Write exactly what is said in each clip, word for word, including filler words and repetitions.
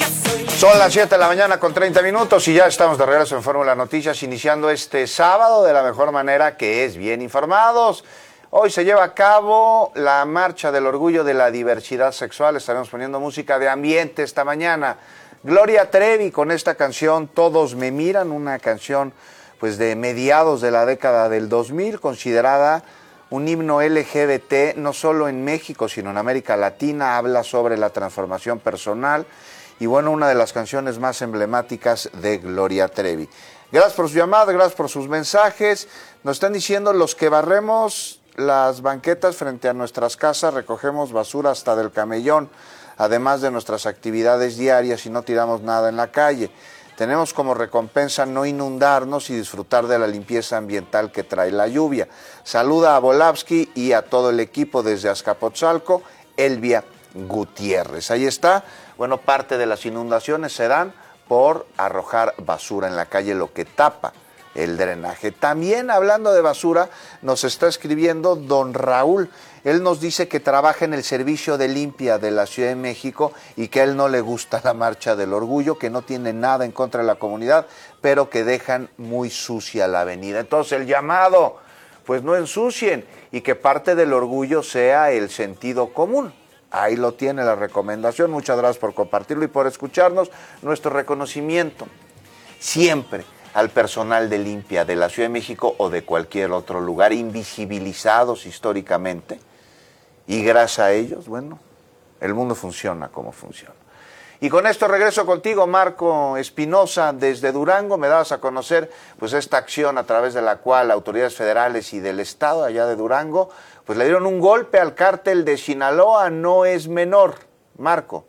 Son las siete de la mañana con treinta minutos y ya estamos de regreso en Fórmula Noticias, iniciando este sábado de la mejor manera, que es bien informados. Hoy se lleva a cabo la Marcha del Orgullo de la Diversidad Sexual. Estaremos poniendo música de ambiente esta mañana. Gloria Trevi con esta canción Todos me miran, una canción pues de mediados de la década del dos mil, considerada un himno L G B T no solo en México, sino en América Latina. Habla sobre la transformación personal y bueno, una de las canciones más emblemáticas de Gloria Trevi. Gracias por su llamada, gracias por sus mensajes. Nos están diciendo: los que barremos las banquetas frente a nuestras casas, recogemos basura hasta del camellón, además de nuestras actividades diarias, y no tiramos nada en la calle. Tenemos como recompensa no inundarnos y disfrutar de la limpieza ambiental que trae la lluvia. Saluda a Volavsky y a todo el equipo desde Azcapotzalco, Elvia Gutiérrez. Ahí está. Bueno, parte de las inundaciones se dan por arrojar basura en la calle, lo que tapa el drenaje. También, hablando de basura, nos está escribiendo don Raúl. Él nos dice que trabaja en el servicio de limpia de la Ciudad de México y que a él no le gusta la Marcha del Orgullo, que no tiene nada en contra de la comunidad, pero que dejan muy sucia la avenida. Entonces el llamado, pues no ensucien, y que parte del orgullo sea el sentido común. Ahí lo tiene la recomendación. Muchas gracias por compartirlo y por escucharnos. Nuestro reconocimiento siempre al personal de limpia de la Ciudad de México o de cualquier otro lugar, invisibilizados históricamente, y gracias a ellos, bueno, el mundo funciona como funciona. Y con esto regreso contigo, Marco Espinosa, desde Durango. Me dabas a conocer pues esta acción a través de la cual autoridades federales y del estado allá de Durango pues le dieron un golpe al cártel de Sinaloa. No es menor, Marco.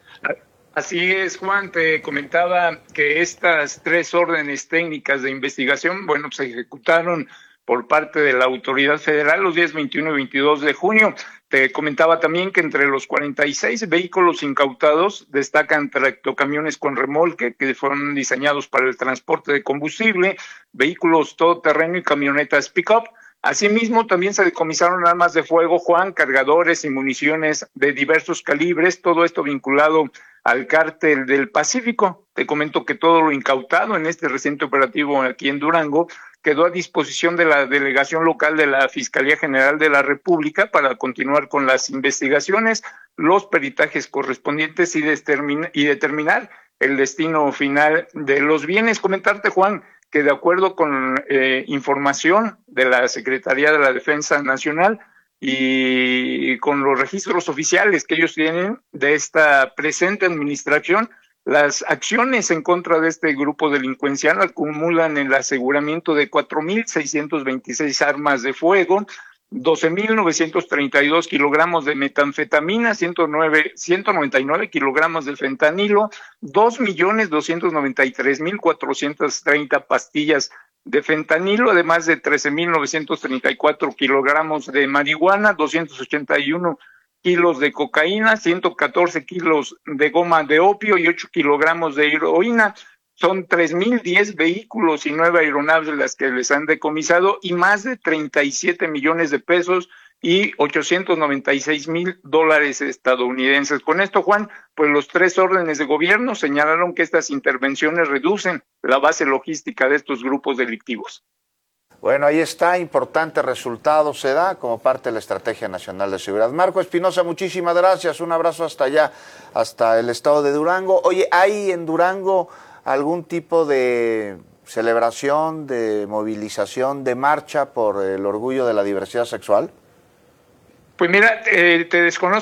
Así es, Juan, te comentaba que estas tres órdenes técnicas de investigación, bueno, se ejecutaron por parte de la autoridad federal los días veintiuno y veintidós de junio. Te comentaba también que entre los cuarenta y seis vehículos incautados destacan tractocamiones con remolque que fueron diseñados para el transporte de combustible, vehículos todoterreno y camionetas pick-up. Asimismo, también se decomisaron armas de fuego, Juan, cargadores y municiones de diversos calibres, todo esto vinculado al cártel del Pacífico. Te comento que todo lo incautado en este reciente operativo aquí en Durango quedó a disposición de la delegación local de la Fiscalía General de la República para continuar con las investigaciones, los peritajes correspondientes y, determin- y determinar el destino final de los bienes. Comentarte, Juan, que de acuerdo con eh, información de la Secretaría de la Defensa Nacional y con los registros oficiales que ellos tienen de esta presente administración, las acciones en contra de este grupo delincuencial acumulan el aseguramiento de cuatro mil seiscientos veintiséis armas de fuego, doce mil novecientos treinta y dos kilogramos de metanfetamina, ciento noventa y nueve kilogramos de fentanilo, dos millones doscientos noventa y tres mil cuatrocientas treinta pastillas de fentanilo, además de trece mil novecientos treinta y cuatro kilogramos de marihuana, doscientos ochenta y uno kilos de cocaína, ciento catorce kilos de goma de opio y ocho kilogramos de heroína. Son tres mil diez vehículos y nueve aeronaves las que les han decomisado y más de treinta y siete millones de pesos y ochocientos noventa y seis mil dólares estadounidenses. Con esto, Juan, pues los tres órdenes de gobierno señalaron que estas intervenciones reducen la base logística de estos grupos delictivos. Bueno, ahí está, importante resultado se da como parte de la Estrategia Nacional de Seguridad. Marco Espinosa, muchísimas gracias, un abrazo hasta allá, hasta el estado de Durango. Oye, ¿hay en Durango algún tipo de celebración, de movilización, de marcha por el orgullo de la diversidad sexual? Pues mira, eh, te desconozco